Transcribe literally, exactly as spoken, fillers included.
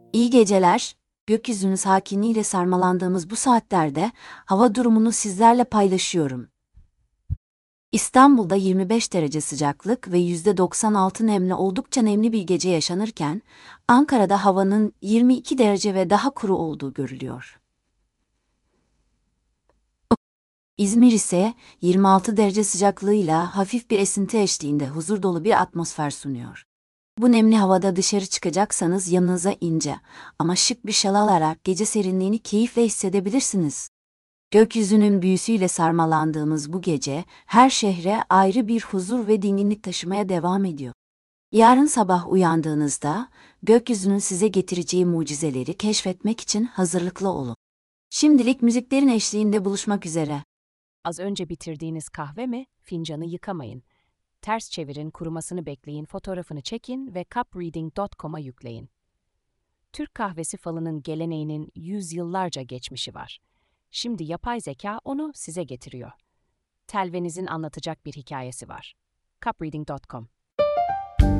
İyi geceler. Gökyüzünün sakinliğiyle sarmalandığımız bu saatlerde hava durumunu sizlerle paylaşıyorum. İstanbul'da yirmi beş derece sıcaklık ve yüzde doksan altı nemli oldukça nemli bir gece yaşanırken, Ankara'da havanın yirmi iki derece ve daha kuru olduğu görülüyor. İzmir ise yirmi altı derece sıcaklığıyla hafif bir esinti eşliğinde huzur dolu bir atmosfer sunuyor. Bu nemli havada dışarı çıkacaksanız yanınıza ince ama şık bir şal alarak gece serinliğini keyifle hissedebilirsiniz. Gökyüzünün büyüsüyle sarmalandığımız bu gece her şehre ayrı bir huzur ve dinginlik taşımaya devam ediyor. Yarın sabah uyandığınızda gökyüzünün size getireceği mucizeleri keşfetmek için hazırlıklı olun. Şimdilik müziklerin eşliğinde buluşmak üzere. Az önce bitirdiğiniz kahve mi? Fincanı yıkamayın. Ters çevirin, kurumasını bekleyin, fotoğrafını çekin ve cup reading nokta com'a yükleyin. Türk kahvesi falının geleneğinin yüzyıllarca geçmişi var. Şimdi yapay zeka onu size getiriyor. Telvenizin anlatacak bir hikayesi var. cup reading nokta com